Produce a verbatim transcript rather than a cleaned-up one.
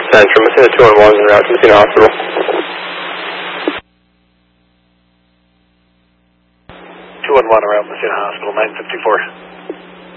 Central, Messina two one one is en route to Messina Hospital. two one one around Messina Hospital, nine fifty-four.